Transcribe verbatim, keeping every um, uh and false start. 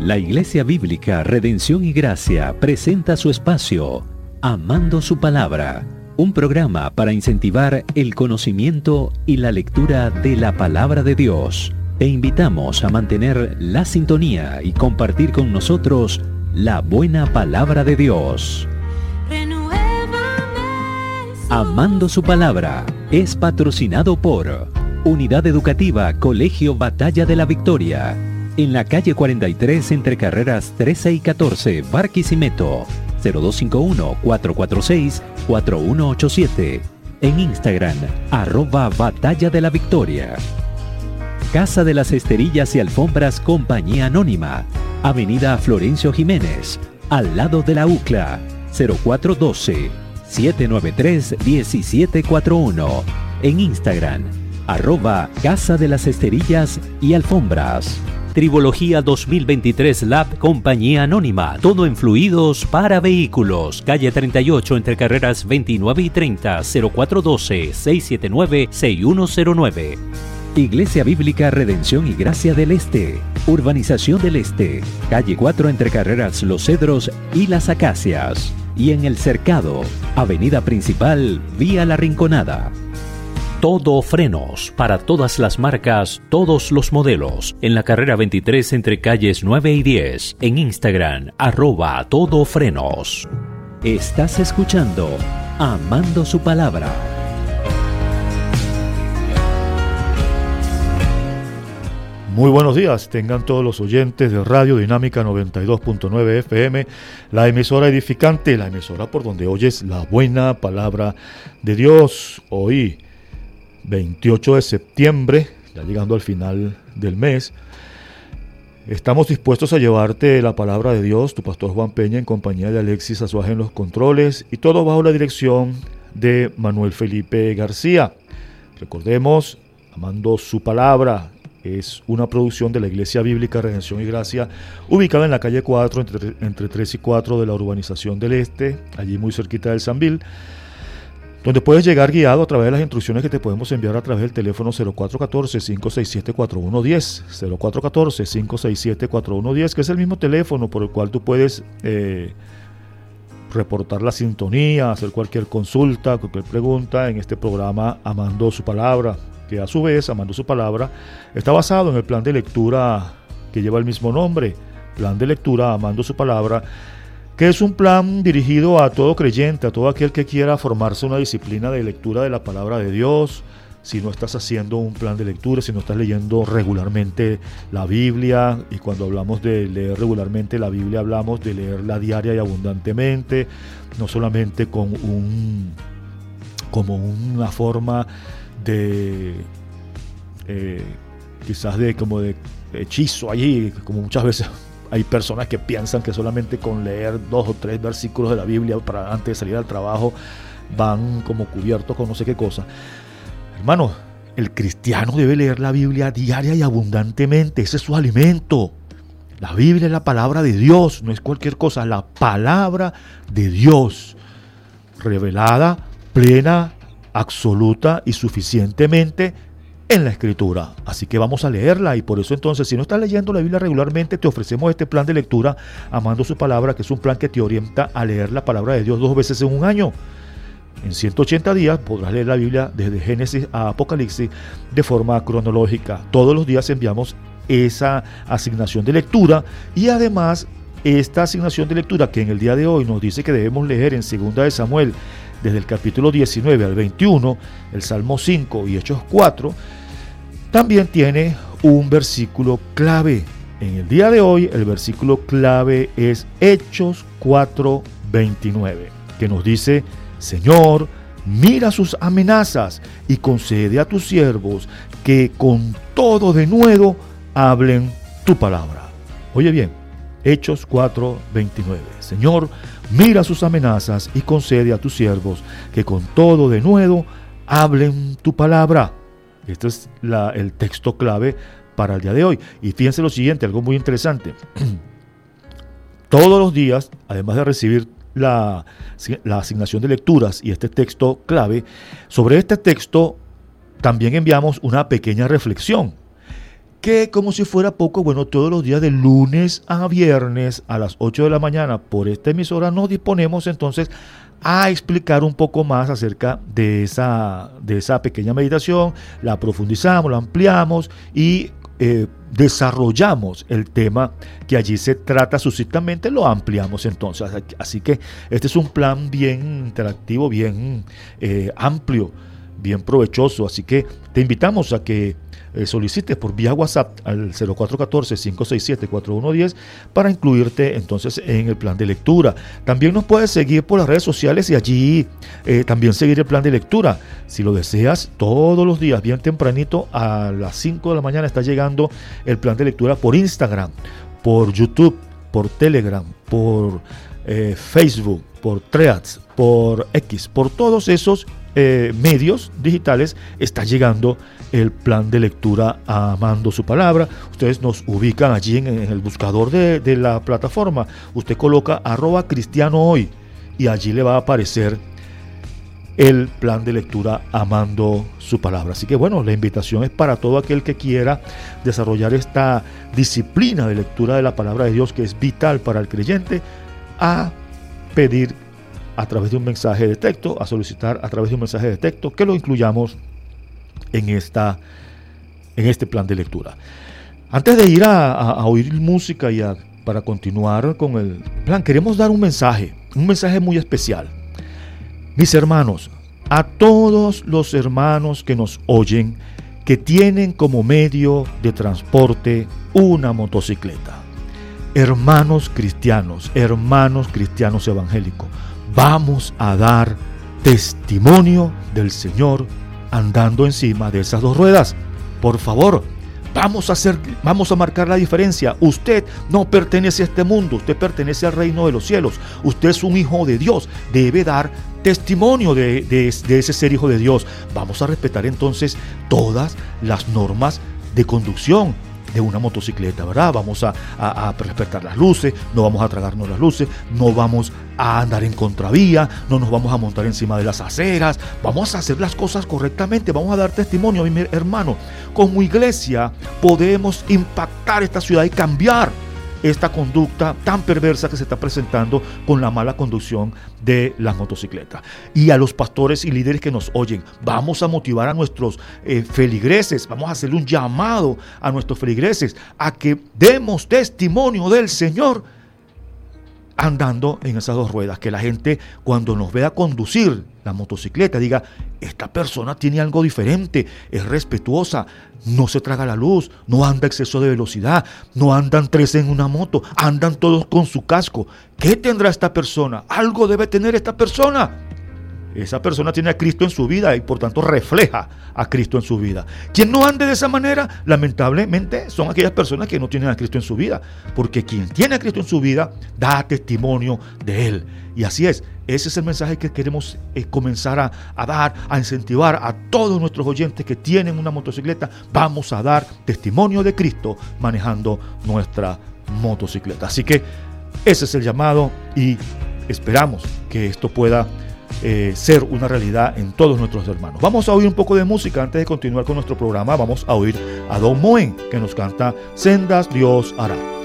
La Iglesia Bíblica Redención y Gracia presenta su espacio Amando su Palabra, un programa para incentivar el conocimiento y la lectura de la Palabra de Dios. Te invitamos a mantener la sintonía y compartir con nosotros la buena Palabra de Dios. Amando su Palabra es patrocinado por Unidad Educativa Colegio Batalla de la Victoria, en la calle cuarenta y tres entre carreras trece y catorce, Barquisimeto, cero dos cinco uno, cuatro cuatro seis, cuatro uno ocho siete. En Instagram, arroba Batalla de la Victoria. Casa de las Esterillas y Alfombras Compañía Anónima, Avenida Florencio Jiménez, al lado de la U C L A, cero cuatro uno dos, siete nueve tres, uno siete cuatro uno. En Instagram, arroba Casa de las Esterillas y Alfombras. Tribología dos mil veintitrés Lab Compañía Anónima, todo en fluidos para vehículos, calle treinta y ocho entre carreras veintinueve y treinta, cero cuatro uno dos, seis siete nueve, seis uno cero nueve. Iglesia Bíblica Redención y Gracia del Este, Urbanización del Este, calle cuatro entre carreras Los Cedros y Las Acacias, y en El Cercado, avenida principal, vía La Rinconada. Todo Frenos, para todas las marcas, todos los modelos, en la carrera veintitrés entre calles nueve y diez, en Instagram, arroba Todo Frenos. Estás escuchando Amando su Palabra. Muy buenos días, tengan todos los oyentes de Radio Dinámica noventa y dos punto nueve F M, la emisora edificante, la emisora por donde oyes la buena palabra de Dios. Hoy, veintiocho de septiembre, ya llegando al final del mes, estamos dispuestos a llevarte la palabra de Dios, tu pastor Juan Peña en compañía de Alexis Azuaje en los controles, y todo bajo la dirección de Manuel Felipe García. Recordemos, Amando su Palabra es una producción de la Iglesia Bíblica Redención y Gracia, ubicada en la calle cuatro, entre, entre tres y cuatro de la Urbanización del Este, allí muy cerquita del Sambil, donde puedes llegar guiado a través de las instrucciones que te podemos enviar a través del teléfono cero cuatro uno cuatro, cinco seis siete, cuatro uno uno cero, cero cuatro uno cuatro, cinco seis siete, cuatro uno uno cero, que es el mismo teléfono por el cual tú puedes eh, reportar la sintonía, hacer cualquier consulta, cualquier pregunta en este programa Amando su Palabra, que a su vez, Amando su Palabra, está basado en el plan de lectura que lleva el mismo nombre, Plan de Lectura Amando su Palabra, que es un plan dirigido a todo creyente, a todo aquel que quiera formarse una disciplina de lectura de la palabra de Dios. Si no estás haciendo un plan de lectura, si no estás leyendo regularmente la Biblia, y cuando hablamos de leer regularmente la Biblia hablamos de leerla diaria y abundantemente, no solamente con un como una forma de eh, quizás de como de hechizo allí, como muchas veces hay personas que piensan que solamente con leer dos o tres versículos de la Biblia para antes de salir al trabajo van como cubiertos con no sé qué cosa. Hermano, el cristiano debe leer la Biblia diaria y abundantemente. Ese es su alimento. La Biblia es la palabra de Dios, no es cualquier cosa. La palabra de Dios, revelada, plena, absoluta y suficientemente en la Escritura. Así que vamos a leerla, y por eso entonces, si no estás leyendo la Biblia regularmente, te ofrecemos este plan de lectura Amando su Palabra, que es un plan que te orienta a leer la palabra de Dios dos veces en un año. En ciento ochenta días podrás leer la Biblia desde Génesis a Apocalipsis de forma cronológica. Todos los días enviamos esa asignación de lectura, y además esta asignación de lectura que en el día de hoy nos dice que debemos leer en segunda de Samuel desde el capítulo diecinueve al veintiuno, el Salmo cinco y Hechos cuatro, también tiene un versículo clave. En el día de hoy el versículo clave es Hechos cuatro veintinueve, que nos dice: Señor, mira sus amenazas y concede a tus siervos que con todo denuedo hablen tu palabra. Oye bien, Hechos cuatro veintinueve. Señor, mira sus amenazas y concede a tus siervos que con todo denuedo hablen tu palabra. Este es la, el texto clave para el día de hoy. Y fíjense lo siguiente, algo muy interesante. Todos los días, además de recibir la, la asignación de lecturas y este texto clave, sobre este texto también enviamos una pequeña reflexión. que como si fuera poco, bueno, todos los días de lunes a viernes a las ocho de la mañana por esta emisora nos disponemos entonces a explicar un poco más acerca de esa, de esa pequeña meditación, la profundizamos, la ampliamos y eh, desarrollamos el tema que allí se trata sucintamente, lo ampliamos entonces. Así que este es un plan bien interactivo, bien eh, amplio, bien provechoso, así que te invitamos a que eh, solicites por vía WhatsApp al cero cuatro uno cuatro, cinco seis siete, cuatro uno uno cero para incluirte entonces en el plan de lectura. También nos puedes seguir por las redes sociales y allí eh, también seguir el plan de lectura. Si lo deseas, todos los días, bien tempranito, a las cinco de la mañana está llegando el plan de lectura por Instagram, por YouTube, por Telegram, por eh, Facebook, por Threads, por X, por todos esos eh, medios digitales está llegando el plan de lectura Amando su Palabra. Ustedes nos ubican allí en, en el buscador de, de la plataforma. Usted coloca arroba cristiano hoy y allí le va a aparecer el plan de lectura Amando su Palabra. Así que bueno, la invitación es para todo aquel que quiera desarrollar esta disciplina de lectura de la palabra de Dios, que es vital para el creyente, a pedir a través de un mensaje de texto, a solicitar a través de un mensaje de texto que lo incluyamos en, esta, en este plan de lectura. Antes de ir a, a, a oír música y a, para continuar con el plan, queremos dar un mensaje, un mensaje muy especial. Mis hermanos, a todos los hermanos que nos oyen, que tienen como medio de transporte una motocicleta, hermanos cristianos, hermanos cristianos evangélicos, vamos a dar testimonio del Señor andando encima de esas dos ruedas. Por favor, vamos a hacer, vamos a marcar la diferencia. Usted no pertenece a este mundo, usted pertenece al reino de los cielos. Usted es un hijo de Dios, debe dar testimonio de, de, de ese ser hijo de Dios. Vamos a respetar entonces todas las normas de conducción de una motocicleta, ¿verdad? Vamos a, a, a respetar las luces, no vamos a tragarnos las luces, no vamos a andar en contravía, no nos vamos a montar encima de las aceras, vamos a hacer las cosas correctamente, vamos a dar testimonio, mi hermano. Como iglesia podemos impactar esta ciudad y cambiar esta conducta tan perversa que se está presentando con la mala conducción de las motocicletas. Y a los pastores y líderes que nos oyen, vamos a motivar a nuestros eh, feligreses, vamos a hacerle un llamado a nuestros feligreses a que demos testimonio del Señor andando en esas dos ruedas, que la gente cuando nos vea conducir la motocicleta diga, esta persona tiene algo diferente, es respetuosa, no se traga la luz, no anda a exceso de velocidad, no andan tres en una moto, andan todos con su casco. ¿Qué tendrá esta persona? Algo debe tener esta persona. Esa persona tiene a Cristo en su vida y por tanto refleja a Cristo en su vida. Quien no ande de esa manera, lamentablemente, son aquellas personas que no tienen a Cristo en su vida, porque quien tiene a Cristo en su vida da testimonio de Él. Y así es, ese es el mensaje que queremos eh, comenzar a, a dar, a incentivar a todos nuestros oyentes que tienen una motocicleta. Vamos a dar testimonio de Cristo manejando nuestra motocicleta. Así que ese es el llamado y esperamos que esto pueda Eh, ser una realidad en todos nuestros hermanos. Vamos a oír un poco de música antes de continuar con nuestro programa. Vamos a oír a Don Moen, que nos canta Sendas Dios hará.